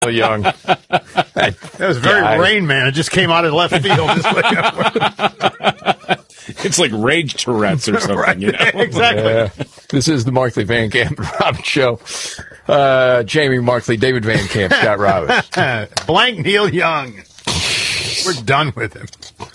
Young. That was very Rain Man. It just came out of left field. It's like rage Tourette's or something, right. you know? Exactly. This is the Markley Van Camp and Robbins Show. Jamie Markley, David Van Camp, Scott Robbins. Blank Neil Young. We're done with him.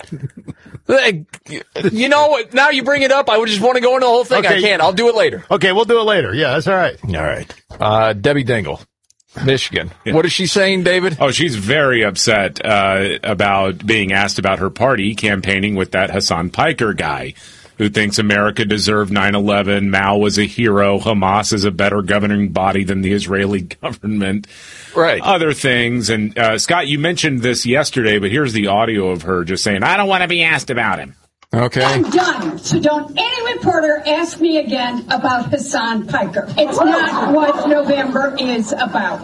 You know what? Now you bring it up. I would just want to go into the whole thing. Okay. I can't. I'll do it later. Okay, we'll do it later. Yeah, that's all right. All right. Debbie Dingle, Michigan. Yeah. What is she saying, David? Oh, she's very upset about being asked about her party campaigning with that Hassan Piker guy who thinks America deserved 9/11, Mao was a hero, Hamas is a better governing body than the Israeli government. Right. Other things. And, Scott, you mentioned this yesterday, but here's the audio of her just saying, I don't want to be asked about him. Okay. I'm done. So don't any reporter ask me again about Hassan Piker. It's not what November is about.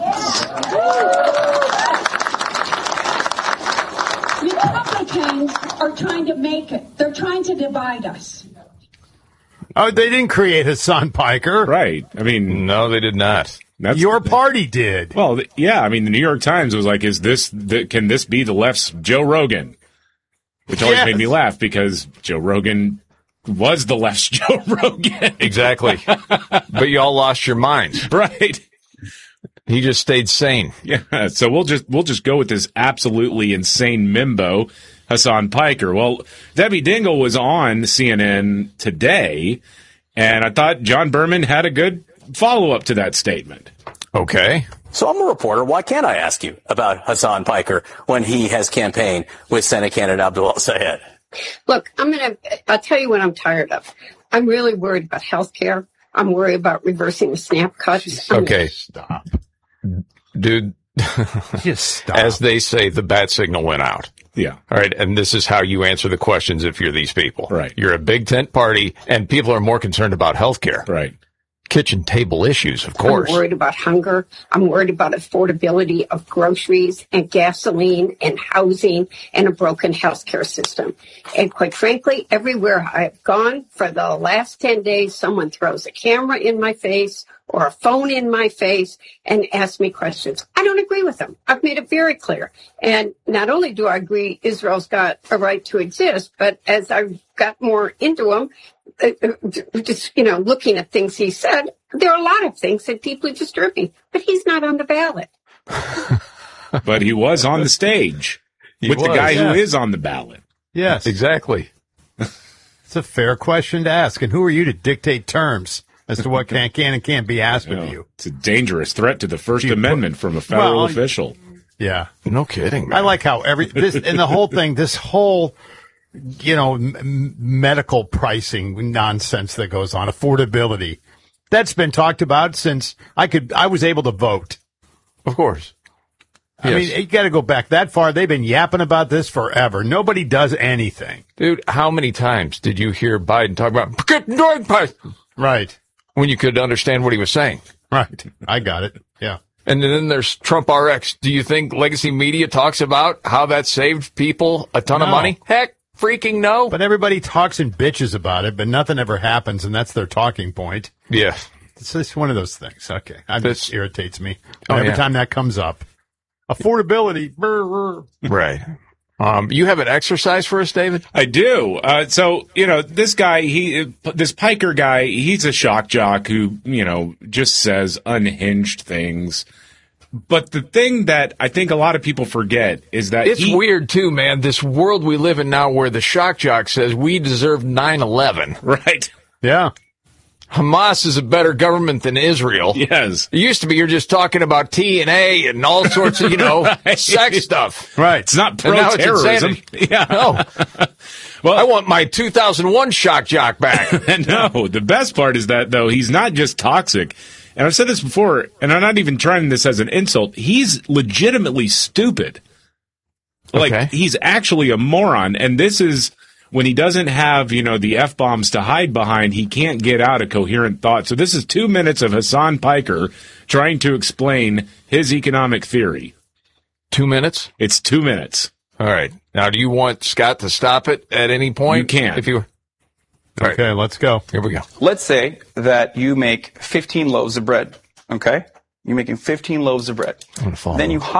Republicans are trying to make it. They're trying to divide us. Oh, they didn't create Hassan Piker. Right. I mean, No, they did not. that's Your party did. Well, yeah. I mean, the New York Times was like, can this be the left's Joe Rogan? Which always Yes. made me laugh because Joe Rogan was the left's Joe Rogan. Exactly. But you all lost your minds. Right. He just stayed sane. Yeah. So we'll just go with this absolutely insane mimbo, Hassan Piker. Well, Debbie Dingle was on CNN today, and I thought John Berman had a good follow-up to that statement. Okay. So I'm a reporter. Why can't I ask you about Hassan Piker when he has campaigned with Senate candidate Abdul El-Sayed? Look, I'll tell you what I'm tired of. I'm really worried about health care. I'm worried about reversing the SNAP cuts. Okay. Stop. Dude, Just stop. as they say, the bat signal went out. Yeah. All right. And this is how you answer the questions if you're these people. Right. You're a big tent party, and people are more concerned about health care. Right. Kitchen table issues, of course. I'm worried about hunger. I'm worried about affordability of groceries and gasoline and housing and a broken healthcare system. And quite frankly, everywhere I've gone for the last 10 days, someone throws a camera in my face or a phone in my face and asks me questions. I don't agree with them. I've made it very clear. And not only do I agree Israel's got a right to exist, but as I've got more into him, just, looking at things he said, there are a lot of things that deeply disturb me, but he's not on the ballot. But he was on the stage with the guy who is on the ballot. Yes. Exactly. It's a fair question to ask. And who are you to dictate terms as to what can and can't be asked of you? It's a dangerous threat to the First Amendment from a federal official. Yeah. No kidding, man. I like how the whole thing, this whole, medical pricing nonsense that goes on, affordability, that's been talked about since I was able to vote. Of course. I mean, you got to go back that far. They've been yapping about this forever. Nobody does anything. Dude, how many times did you hear Biden talk about getting drug price Right. when you could understand what he was saying? Right. I got it. Yeah. And then there's Trump RX. Do you think legacy media talks about how that saved people a ton of No. money? Heck, freaking no. But everybody talks and bitches about it, but nothing ever happens, and that's their talking point. Yeah. It's just one of those things. Okay. This irritates me. Oh, Every yeah. time that comes up. Affordability. Brr, brr. Right. You have an exercise for us, David? I do. So, this guy, this Piker guy, he's a shock jock who, just says unhinged things. But the thing that I think a lot of people forget is that It's weird, too, man. This world we live in now where the shock jock says we deserve 9/11. Right. Yeah. Hamas is a better government than Israel. Yes. It used to be you're just talking about TNA and all sorts of, Right. sex stuff. Right. It's not And now it's pro-terrorism. insanity. Yeah. No. Well, I want my 2001 shock jock back. No, the best part is that, though, he's not just toxic. And I've said this before, and I'm not even trying this as an insult. He's legitimately stupid. Like, Okay. he's actually a moron. And this is when he doesn't have, the F-bombs to hide behind, he can't get out a coherent thought. So this is 2 minutes of Hassan Piker trying to explain his economic theory. 2 minutes? It's 2 minutes. All right. Now, do you want Scott to stop it at any point? You can. If you. All right. Okay, let's go. Here we go. Let's say that you make 15 loaves of bread, okay? You're making 15 loaves of bread. I'm gonna follow Then you up.